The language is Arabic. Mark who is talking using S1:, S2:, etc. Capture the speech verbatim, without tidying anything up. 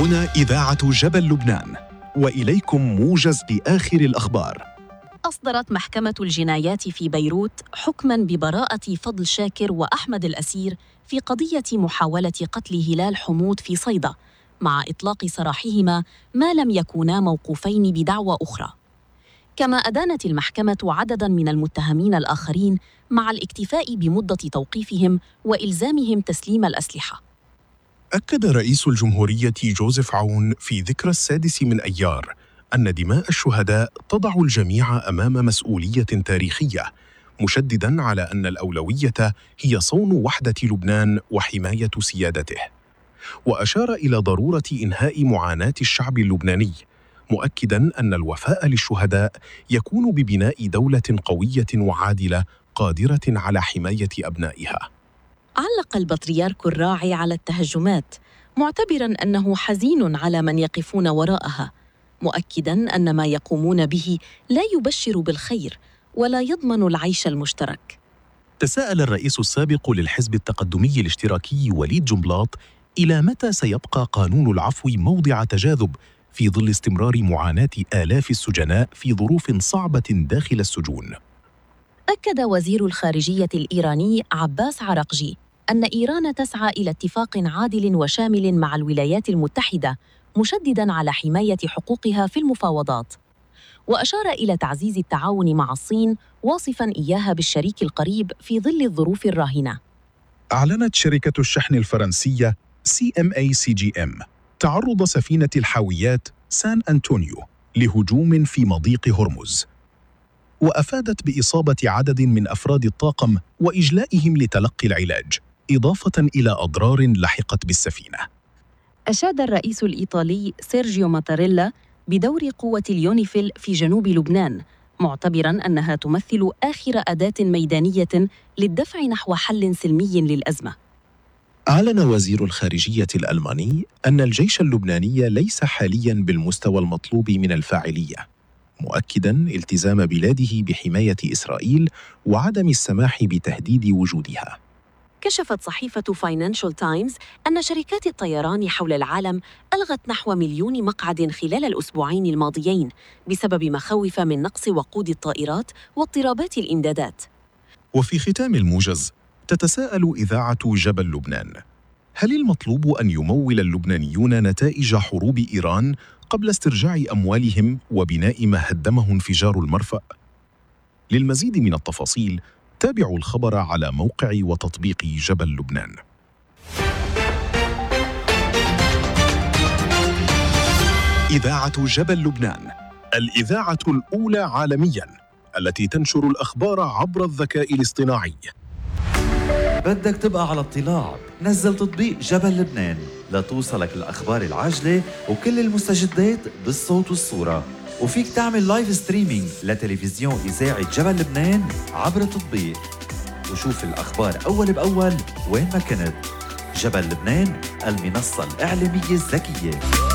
S1: هنا إذاعة جبل لبنان، وإليكم موجز لآخر الأخبار.
S2: أصدرت محكمة الجنايات في بيروت حكماً ببراءة فضل شاكر وأحمد الأسير في قضية محاولة قتل هلال حمود في صيدا، مع إطلاق سراحهما ما لم يكونا موقوفين بدعوى أخرى. كما أدانت المحكمة عدداً من المتهمين الآخرين مع الاكتفاء بمدة توقيفهم وإلزامهم تسليم الأسلحة.
S1: أكد رئيس الجمهورية جوزيف عون في ذكرى السادس من أيار أن دماء الشهداء تضع الجميع أمام مسؤولية تاريخية، مشدداً على أن الأولوية هي صون وحدة لبنان وحماية سيادته. وأشار إلى ضرورة إنهاء معاناة الشعب اللبناني، مؤكداً أن الوفاء للشهداء يكون ببناء دولة قوية وعادلة قادرة على حماية أبنائها.
S2: علق البطريرك الراعي على التهجمات، معتبراً أنه حزين على من يقفون وراءها، مؤكداً أن ما يقومون به لا يبشر بالخير ولا يضمن العيش المشترك.
S3: تساءل الرئيس السابق للحزب التقدمي الاشتراكي وليد جنبلاط إلى متى سيبقى قانون العفو موضع تجاذب في ظل استمرار معاناة آلاف السجناء في ظروف صعبة داخل السجون.
S2: أكد وزير الخارجية الإيراني عباس عراقجي أن إيران تسعى إلى اتفاق عادل وشامل مع الولايات المتحدة، مشدداً على حماية حقوقها في المفاوضات. وأشار إلى تعزيز التعاون مع الصين، واصفاً إياها بالشريك القريب في ظل الظروف الراهنة.
S1: أعلنت شركة الشحن الفرنسية سي إم إيه سي جي إم تعرض سفينة الحاويات سان أنطونيو لهجوم في مضيق هرمز، وأفادت بإصابة عدد من أفراد الطاقم وإجلائهم لتلقي العلاج، إضافة إلى أضرار لحقت بالسفينة.
S2: أشاد الرئيس الإيطالي سيرجيو ماتاريلا بدور قوة اليونيفيل في جنوب لبنان، معتبراً أنها تمثل آخر أداة ميدانية للدفع نحو حل سلمي للأزمة.
S3: أعلن وزير الخارجية الألماني أن الجيش اللبناني ليس حالياً بالمستوى المطلوب من الفاعلية، مؤكداً التزام بلاده بحماية إسرائيل وعدم السماح بتهديد وجودها.
S2: كشفت صحيفة فاينانشال تايمز أن شركات الطيران حول العالم ألغت نحو مليون مقعد خلال الأسبوعين الماضيين بسبب مخاوف من نقص وقود الطائرات واضطرابات الإمدادات.
S1: وفي ختام الموجز، تتساءل إذاعة جبل لبنان: هل المطلوب أن يمول اللبنانيون نتائج حروب إيران قبل استرجاع أموالهم وبناء ما هدمه انفجار المرفأ؟ للمزيد من التفاصيل تابعوا الخبر على موقع وتطبيق جبل لبنان. إذاعة جبل لبنان، الإذاعة الأولى عالمياً التي تنشر الأخبار عبر الذكاء الاصطناعي.
S4: بدك تبقى على اطلاع؟ نزل تطبيق جبل لبنان لتوصلك الأخبار العاجلة وكل المستجدات بالصوت والصورة، وفيك تعمل لايف ستريمينج لتلفزيون إذاعة جبل لبنان عبر التطبيق وشوف الأخبار أول بأول وين ما كنت. جبل لبنان، المنصة الإعلامية الذكية.